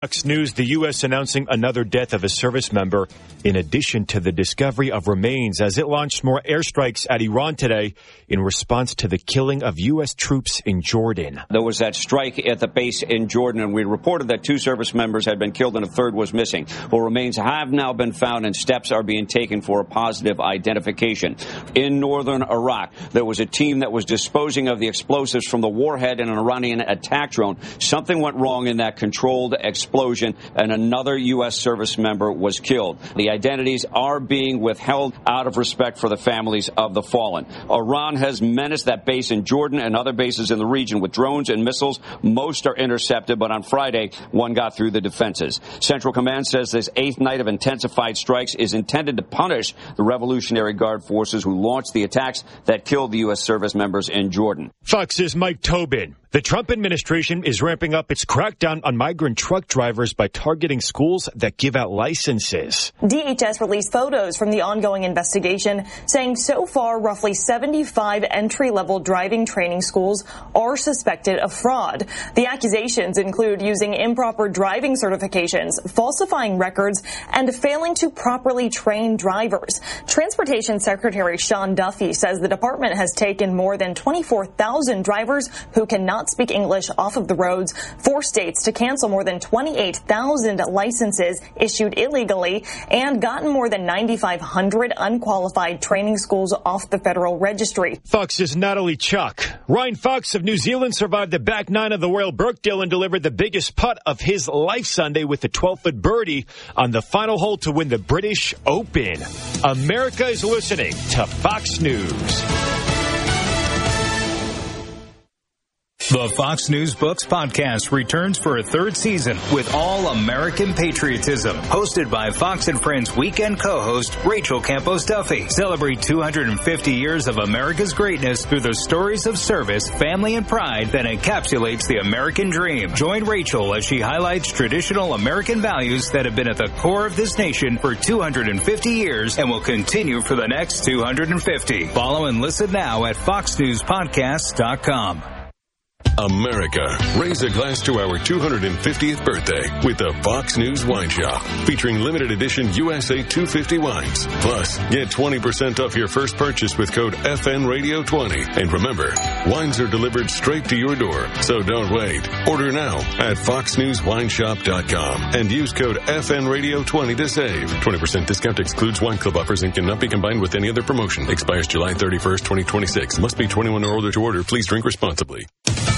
Fox News, the U.S. announcing another death of a service member in addition to the discovery of remains as it launched more airstrikes at Iran today in response to the killing of U.S. troops in Jordan. There was that strike at the base in Jordan, and we reported that 2 service members had been killed and a third was missing. Well, remains have now been found and steps are being taken for a positive identification. In northern Iraq, there was a team that was disposing of the explosives from the warhead in an Iranian attack drone. Something went wrong in that controlled explosion, and another U.S. service member was killed. The identities are being withheld out of respect for the families of the fallen. Iran has menaced that base in Jordan and other bases in the region with drones and missiles. Most are intercepted, but on Friday, one got through the defenses. Central Command says this 8th night of intensified strikes is intended to punish the Revolutionary Guard forces who launched the attacks that killed the U.S. service members in Jordan. Fox's Mike Tobin. The Trump administration is ramping up its crackdown on migrant truck drivers by targeting schools that give out licenses. DHS released photos from the ongoing investigation saying so far roughly 75 entry-level driving training schools are suspected of fraud. The accusations include using improper driving certifications, falsifying records, and failing to properly train drivers. Transportation Secretary Sean Duffy says the department has taken more than 24,000 drivers who cannot speak English off of the roads, 4 states to cancel more than 28,000 licenses issued illegally, and gotten more than 9,500 unqualified training schools off the federal registry. Fox's Natalie Chuck. Ryan Fox of New Zealand survived the back 9 of the Royal Birkdale and delivered the biggest putt of his life Sunday with the 12-foot birdie on the final hole to win the British Open. America is listening to Fox News. The Fox News Books podcast returns for a 3rd season with all American patriotism. Hosted by Fox and Friends weekend co-host Rachel Campos Duffy. Celebrate 250 years of America's greatness through the stories of service, family, and pride that encapsulates the American dream. Join Rachel as she highlights traditional American values that have been at the core of this nation for 250 years and will continue for the next 250. Follow and listen now at foxnewspodcasts.com. America, raise a glass to our 250th birthday with the Fox News Wine Shop, featuring limited edition USA 250 wines. Plus, get 20% off your first purchase with code FNRadio20. And remember, wines are delivered straight to your door, so don't wait. Order now at foxnewswineshop.com and use code FNRadio20 to save. 20% discount excludes wine club offers and cannot be combined with any other promotion. Expires July 31st, 2026. Must be 21 or older to order. Please drink responsibly.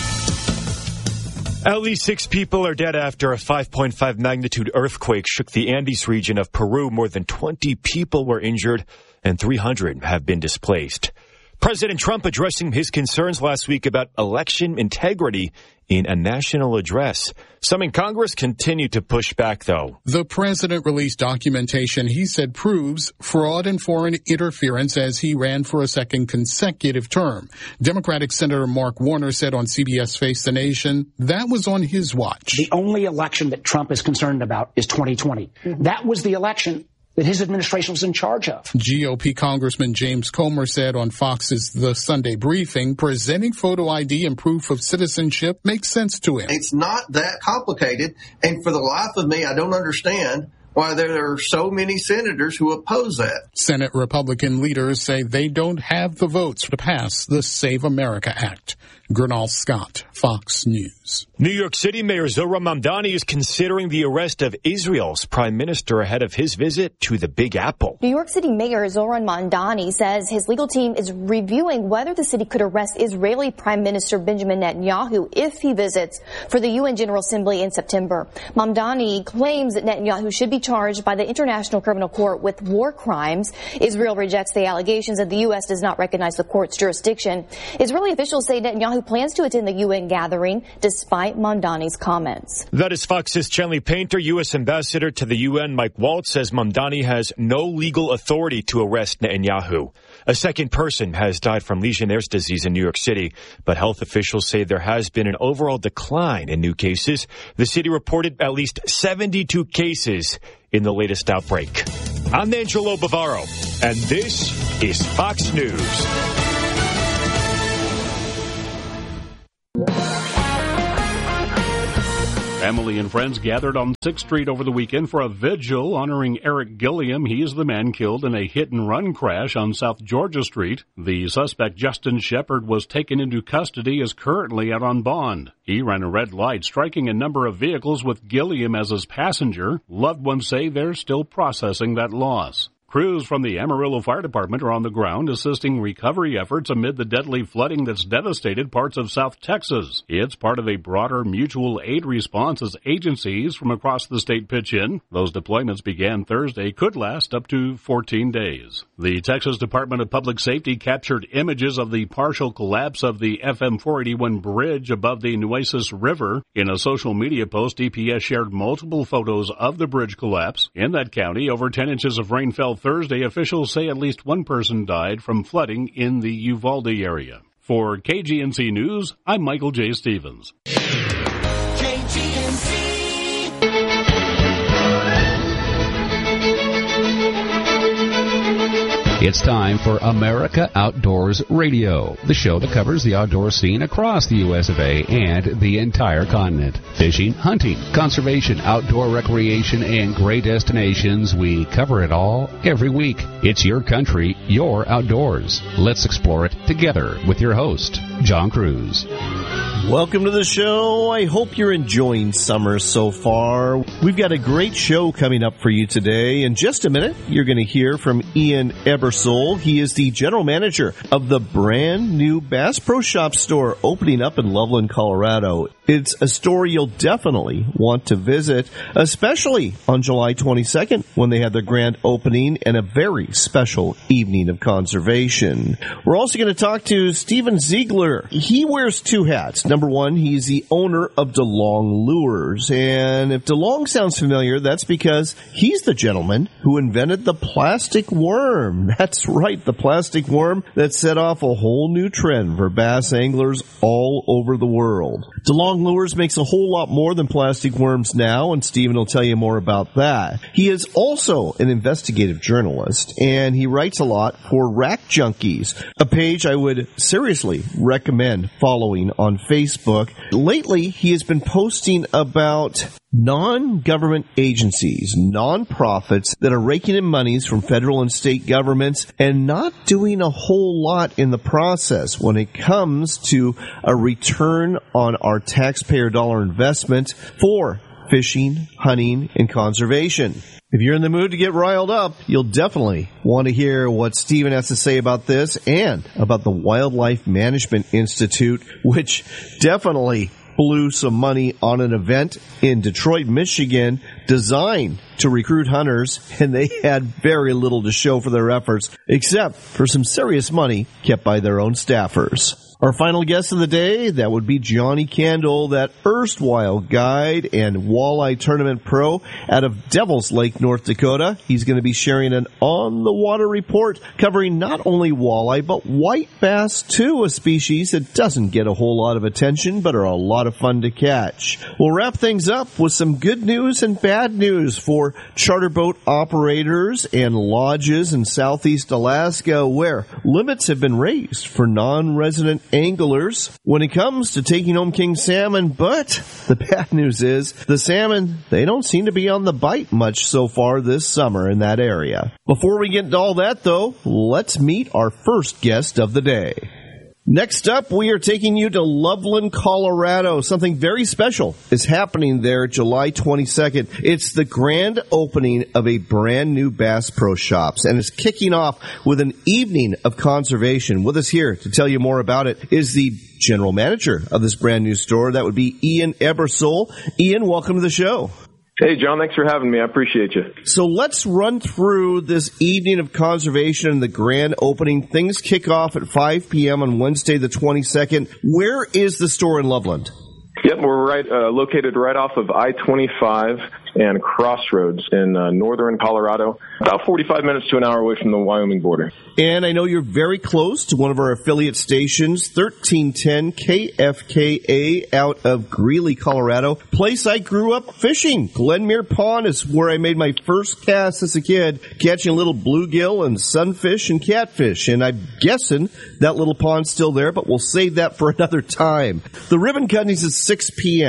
At least 6 people are dead after a 5.5 magnitude earthquake shook the Andes region of Peru. More than 20 people were injured and 300 have been displaced. President Trump addressing his concerns last week about election integrity in a national address. Some in Congress continue to push back, though. The president released documentation he said proves fraud and foreign interference as he ran for a second consecutive term. Democratic Senator Mark Warner said on CBS Face the Nation that was on his watch. The only election that Trump is concerned about is 2020. That was the election that his administration was in charge of. GOP Congressman James Comer said on Fox's The Sunday Briefing, presenting photo ID and proof of citizenship makes sense to him. It's not that complicated, and for the life of me, I don't understand why there are so many senators who oppose that. Senate Republican leaders say they don't have the votes to pass the Save America Act. Gernal Scott, Fox News. New York City Mayor Zohran Mamdani is considering the arrest of Israel's prime minister ahead of his visit to the Big Apple. New York City Mayor Zohran Mamdani says his legal team is reviewing whether the city could arrest Israeli Prime Minister Benjamin Netanyahu if he visits for the UN General Assembly in September. Mamdani claims that Netanyahu should be charged by the International Criminal Court with war crimes. Israel rejects the allegations and the U.S. does not recognize the court's jurisdiction. Israeli officials say Netanyahu plans to attend the UN gathering despite Mamdani's comments. That is Fox's Chenley Painter. U.S. Ambassador to the UN Mike Waltz says Mamdani has no legal authority to arrest Netanyahu. A second person has died from Legionnaire's disease in New York City, but health officials say there has been an overall decline in new cases. The city reported at least 72 cases in the latest outbreak. I'm Angelo Bavaro, and this is Fox News. Family and friends gathered on 6th Street over the weekend for a vigil honoring Eric Gilliam. He is the man killed in a hit-and-run crash on South Georgia Street. The suspect, Justin Shepard, was taken into custody, is currently out on bond. He ran a red light, striking a number of vehicles with Gilliam as his passenger. Loved ones say they're still processing that loss. Crews from the Amarillo Fire Department are on the ground assisting recovery efforts amid the deadly flooding that's devastated parts of South Texas. It's part of a broader mutual aid response as agencies from across the state pitch in. Those deployments began Thursday, could last up to 14 days. The Texas Department of Public Safety captured images of the partial collapse of the FM 481 bridge above the Nueces River. In a social media post, DPS shared multiple photos of the bridge collapse. In that county, over 10 inches of rain fell Thursday. Officials say at least one person died from flooding in the Uvalde area. For KGNC News, I'm Michael J. Stevens. It's time for America Outdoors Radio, the show that covers the outdoor scene across the U.S. of A. and the entire continent. Fishing, hunting, conservation, outdoor recreation, and great destinations. We cover it all every week. It's your country, your outdoors. Let's explore it together with your host, John Cruz. Welcome to the show. I hope you're enjoying summer so far. We've got a great show coming up for you today. In just a minute, you're going to hear from Ian Ebersole. He is the general manager of the brand new Bass Pro Shop store opening up in Loveland, Colorado. It's a store you'll definitely want to visit, especially on July 22nd when they have their grand opening and a very special evening of conservation. We're also going to talk to Steven Ziegler. He wears two hats. Number one, he's the owner of DeLong Lures. And if DeLong sounds familiar, that's because he's the gentleman who invented the plastic worm. That's right, the plastic worm that set off a whole new trend for bass anglers all over the world. DeLong Lures makes a whole lot more than plastic worms now, and Steven will tell you more about that. He is also an investigative journalist, and he writes a lot for Rack Junkies, a page I would seriously recommend following on Facebook. Lately, he has been posting about non-government agencies, non-profits that are raking in monies from federal and state governments and not doing a whole lot in the process when it comes to a return on our taxpayer dollar investment for fishing, hunting, and conservation. If you're in the mood to get riled up, you'll definitely want to hear what Steven has to say about this and about the Wildlife Management Institute, which definitely blew some money on an event in Detroit, Michigan, designed to recruit hunters, and they had very little to show for their efforts, except for some serious money kept by their own staffers. Our final guest of the day, that would be Johnny Candle, that erstwhile guide and walleye tournament pro out of Devil's Lake, North Dakota. He's going to be sharing an on-the-water report covering not only walleye, but white bass, too, a species that doesn't get a whole lot of attention, but are a lot of fun to catch. We'll wrap things up with some good news and bad news for charter boat operators and lodges in southeast Alaska, where limits have been raised for non-resident anglers when it comes to taking home king salmon. But the bad news is the salmon, they don't seem to be on the bite much so far this summer in that area. Before we get into all that, though, let's meet our first guest of the day. Next up, we are taking you to Loveland, Colorado. Something very special is happening there July 22nd. It's the grand opening of a brand new Bass Pro Shops, and it's kicking off with an evening of conservation. With us here to tell you more about it is the general manager of this brand new store. That would be Ian Ebersole. Ian, welcome to the show. Hey, John, thanks for having me. I appreciate you. So let's run through this evening of conservation and the grand opening. Things kick off at 5 p.m. on Wednesday, the 22nd. Where is the store in Loveland? Yep, we're located right off of I-25 and Crossroads in northern Colorado, about 45 minutes to an hour away from the Wyoming border. And I know you're very close to one of our affiliate stations, 1310 KFKA out of Greeley, Colorado. Place I grew up fishing. Glenmere Pond is where I made my first cast as a kid, catching little bluegill and sunfish and catfish. And I'm guessing that little pond's still there, but we'll save that for another time. The ribbon cutting is at 6 p.m.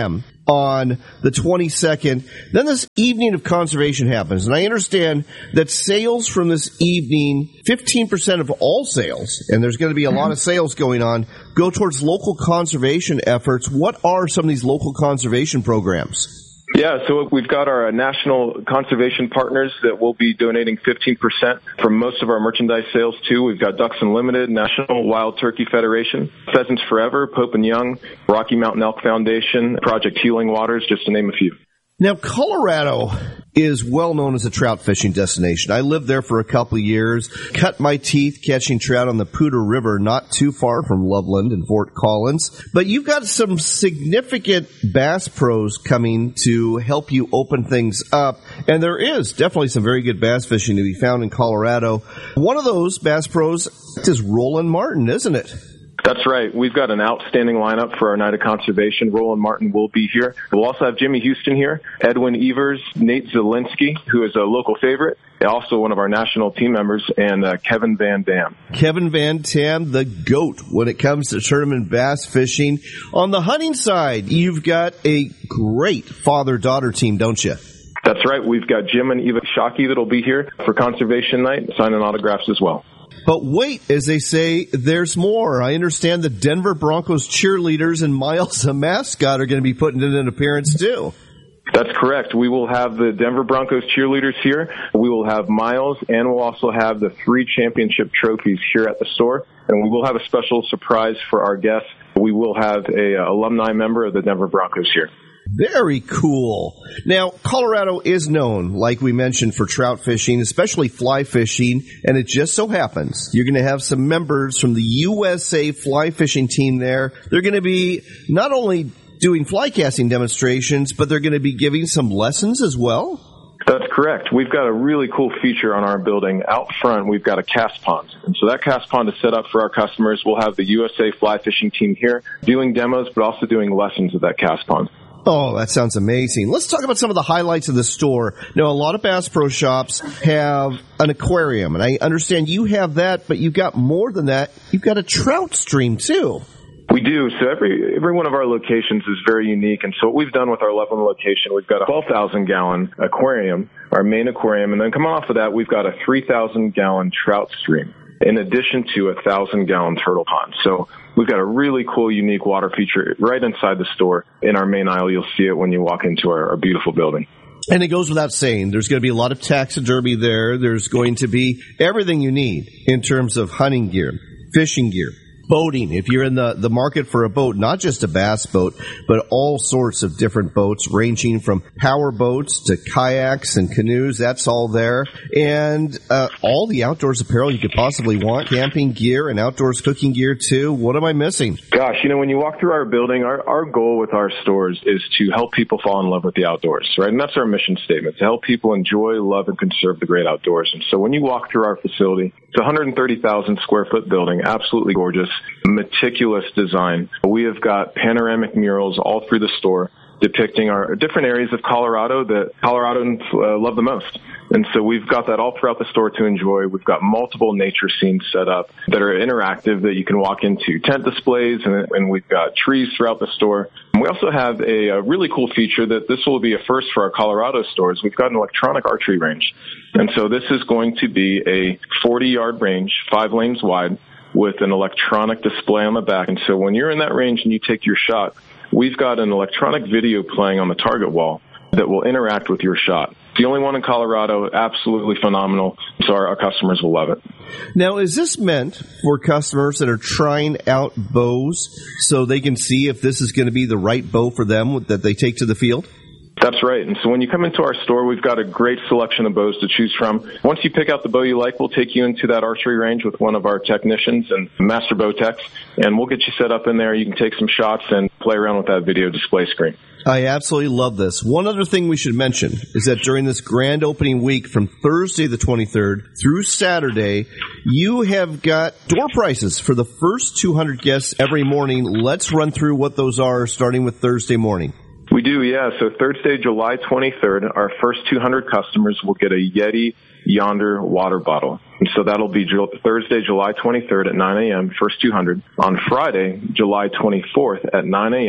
on the 22nd. Then this evening of conservation happens. And I understand that sales from this evening, 15% of all sales, and there's going to be a lot of sales going on, go towards local conservation efforts. What are some of these local conservation programs? Yeah, so we've got our national conservation partners that will be donating 15% from most of our merchandise sales to. We've got Ducks Unlimited, National Wild Turkey Federation, Pheasants Forever, Pope and Young, Rocky Mountain Elk Foundation, Project Healing Waters, just to name a few. Now, Colorado is well known as a trout fishing destination. I lived there for a couple of years, cut my teeth catching trout on the Poudre River, not too far from Loveland and Fort Collins. But you've got some significant bass pros coming to help you open things up. And there is definitely some very good bass fishing to be found in Colorado. One of those bass pros is Roland Martin, isn't it? That's right. We've got an outstanding lineup for our Night of Conservation. Roland Martin will be here. We'll also have Jimmy Houston here, Edwin Evers, Nate Zielinski, who is a local favorite, also one of our national team members, and Kevin Van Dam. Kevin Van Dam, the GOAT when it comes to tournament bass fishing. On the hunting side, you've got a great father-daughter team, don't you? That's right. We've got Jim and Eva Shockey that'll be here for Conservation Night, signing autographs as well. But wait, as they say, there's more. I understand the Denver Broncos cheerleaders and Miles, the mascot, are going to be putting in an appearance too. That's correct. We will have the Denver Broncos cheerleaders here. We will have Miles, and we'll also have the 3 championship trophies here at the store. And we will have a special surprise for our guests. We will have a alumni member of the Denver Broncos here. Very cool. Now, Colorado is known, like we mentioned, for trout fishing, especially fly fishing, and it just so happens you're going to have some members from the USA fly fishing team there. They're going to be not only doing fly casting demonstrations, but they're going to be giving some lessons as well. That's correct. We've got a really cool feature on our building. Out front, we've got a cast pond. And so that cast pond is set up for our customers. We'll have the USA fly fishing team here doing demos, but also doing lessons at that cast pond. Oh, that sounds amazing. Let's talk about some of the highlights of the store. Now, a lot of Bass Pro Shops have an aquarium, and I understand you have that, but you've got more than that. You've got a trout stream, too. We do. So every one of our locations is very unique. And so what we've done with our Loveland location, we've got a 12,000-gallon aquarium, our main aquarium. And then coming off of that, we've got a 3,000-gallon trout stream, in addition to a 1,000-gallon turtle pond. So we've got a really cool, unique water feature right inside the store. In our main aisle, you'll see it when you walk into our beautiful building. And it goes without saying, there's going to be a lot of taxidermy there. There's going to be everything you need in terms of hunting gear, fishing gear, boating. If you're in the market for a boat, not just a bass boat, but all sorts of different boats, ranging from power boats to kayaks and canoes, that's all there. And all the outdoors apparel you could possibly want, camping gear and outdoors cooking gear too. What am I missing? Gosh, when you walk through our building, our goal with our stores is to help people fall in love with the outdoors, right? And that's our mission statement, to help people enjoy, love, and conserve the great outdoors. And so when you walk through our facility, it's a 130,000 square foot building, absolutely gorgeous, meticulous design. We have got panoramic murals all through the store depicting our different areas of Colorado that Coloradans love the most. And so we've got that all throughout the store to enjoy. We've got multiple nature scenes set up that are interactive that you can walk into, tent displays, and we've got trees throughout the store. And we also have a really cool feature that this will be a first for our Colorado stores. We've got an electronic archery range. And so this is going to be a 40-yard range, 5 lanes wide, with an electronic display on the back. And so when you're in that range and you take your shot, we've got an electronic video playing on the target wall that will interact with your shot. It's the only one in Colorado, absolutely phenomenal, so our customers will love it. Now, is this meant for customers that are trying out bows so they can see if this is going to be the right bow for them that they take to the field? That's right. And so when you come into our store, we've got a great selection of bows to choose from. Once you pick out the bow you like, we'll take you into that archery range with one of our technicians and master bow techs, and we'll get you set up in there. You can take some shots and play around with that video display screen. I absolutely love this. One other thing we should mention is that during this grand opening week from Thursday the 23rd through Saturday, you have got door prices for the first 200 guests every morning. Let's run through what those are, starting with Thursday morning. We do, yeah. So Thursday, July 23rd, our first 200 customers will get a Yeti Yonder water bottle. And so that'll be Thursday, July 23rd at 9 a.m., first 200. On Friday, July 24th at 9 a.m.,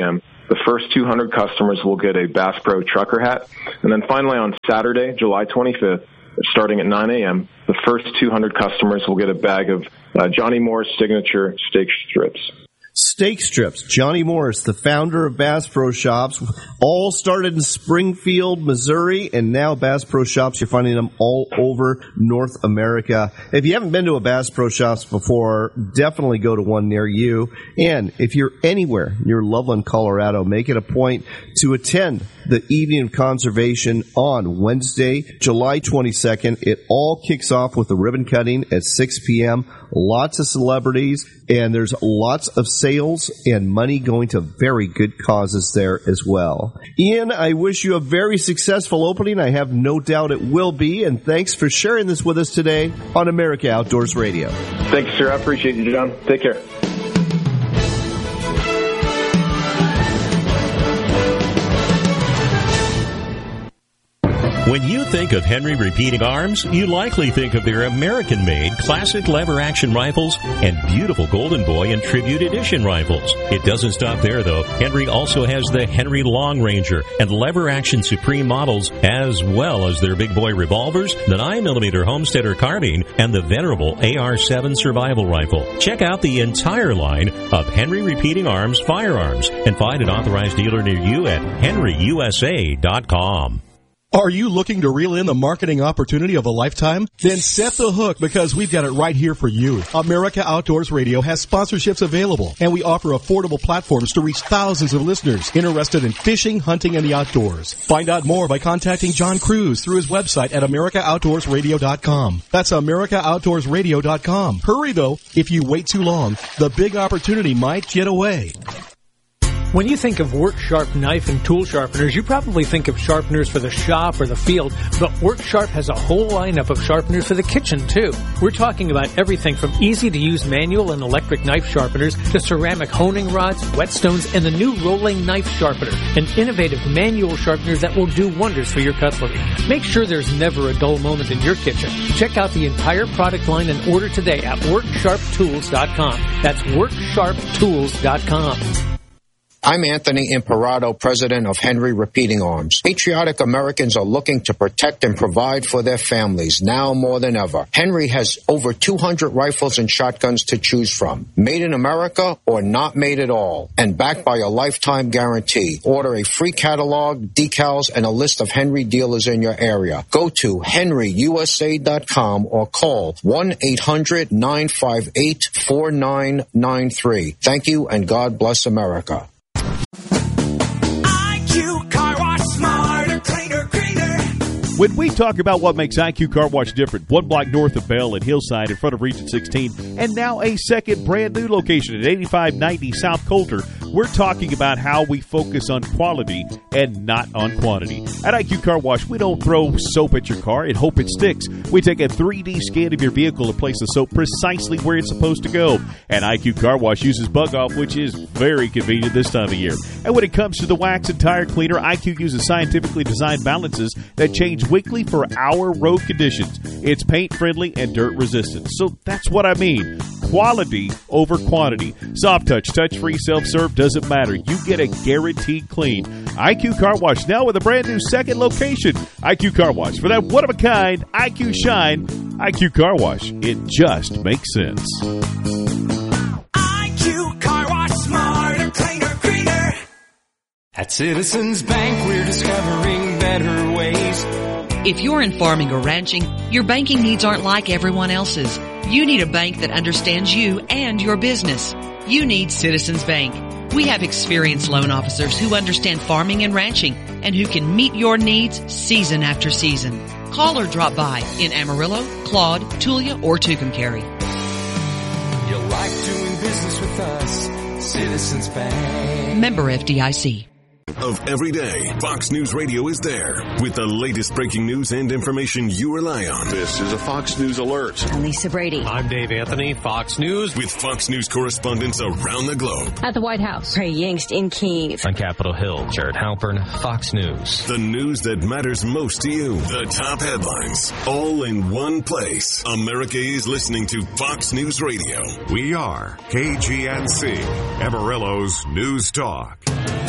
the first 200 customers will get a Bass Pro Trucker hat. And then finally on Saturday, July 25th, starting at 9 a.m., the first 200 customers will get a bag of Johnny Moore's signature steak strips. Steak strips. Johnny Morris, the founder of Bass Pro Shops, all started in Springfield, Missouri, and now Bass Pro Shops, you're finding them all over North America. If you haven't been to a Bass Pro Shops before, definitely go to one near you. And if you're anywhere near Loveland, Colorado, make it a point to attend the Evening of Conservation on Wednesday, July 22nd. It all kicks off with the ribbon cutting at 6 p.m. Lots of celebrities, and there's lots of sales and money going to very good causes there as well. Ian, I wish you a very successful opening. I have no doubt it will be, and thanks for sharing this with us today on America Outdoors Radio. Thank you, sir. I appreciate you, John. Take care. When you think of Henry Repeating Arms, you likely think of their American-made classic lever-action rifles and beautiful Golden Boy and Tribute Edition rifles. It doesn't stop there, though. Henry also has the Henry Long Ranger and lever-action Supreme models, as well as their big boy revolvers, the 9mm Homesteader carbine, and the venerable AR-7 survival rifle. Check out the entire line of Henry Repeating Arms firearms and find an authorized dealer near you at henryusa.com. Are you looking to reel in the marketing opportunity of a lifetime? Then set the hook, because we've got it right here for you. America Outdoors Radio has sponsorships available, and we offer affordable platforms to reach thousands of listeners interested in fishing, hunting, and the outdoors. Find out more by contacting John Cruz through his website at AmericaOutdoorsRadio.com. That's AmericaOutdoorsRadio.com. Hurry, though. If you wait too long, the big opportunity might get away. When you think of Work Sharp knife and tool sharpeners, you probably think of sharpeners for the shop or the field, but Work Sharp has a whole lineup of sharpeners for the kitchen, too. We're talking about everything from easy-to-use manual and electric knife sharpeners to ceramic honing rods, whetstones, and the new rolling knife sharpener, and innovative manual sharpeners that will do wonders for your cutlery. Make sure there's never a dull moment in your kitchen. Check out the entire product line and order today at WorkSharpTools.com. That's WorkSharpTools.com. I'm Anthony Imperato, president of Henry Repeating Arms. Patriotic Americans are looking to protect and provide for their families now more than ever. Henry has over 200 rifles and shotguns to choose from. Made in America or not made at all. And backed by a lifetime guarantee. Order a free catalog, decals, and a list of Henry dealers in your area. Go to henryusa.com or call 1-800-958-4993. Thank you, and God bless America. When we talk about what makes IQ Car Wash different, one block north of Bell at Hillside in front of Region 16, and now a second brand new location at 8590 South Coulter, we're talking about how we focus on quality and not on quantity. At IQ Car Wash, we don't throw soap at your car and hope it sticks. We take a 3D scan of your vehicle and place the soap precisely where it's supposed to go. And IQ Car Wash uses Bug Off, which is very convenient this time of year. And when it comes to the wax and tire cleaner, IQ uses scientifically designed balances that change weekly for our road conditions. It's paint friendly and dirt resistant. So that's what I mean. Quality over quantity. Soft touch, touch-free, self-serve, doesn't matter. You get a guaranteed clean. IQ Car Wash now with a brand new second location. IQ Car Wash. For that one-of-a-kind IQ shine, IQ Car Wash. It just makes sense. IQ Car Wash, smarter, cleaner, greener. At Citizens Bank, we're discovering better ways. If you're in farming or ranching, your banking needs aren't like everyone else's. You need a bank that understands you and your business. You need Citizens Bank. We have experienced loan officers who understand farming and ranching and who can meet your needs season after season. Call or drop by in Amarillo, Claude, Tulia, or Tucumcari. You like doing business with us, Citizens Bank. Member FDIC. Of every day, Fox News Radio is there with the latest breaking news and information you rely on. This is a Fox News Alert. I'm Lisa Brady. I'm Dave Anthony, Fox News. With Fox News correspondents around the globe. At the White House, Trey Yingst in Kyiv. On Capitol Hill, Jared Halpern, Fox News. The news that matters most to you. The top headlines, all in one place. America is listening to Fox News Radio. We are KGNC, Amarillo's News Talk.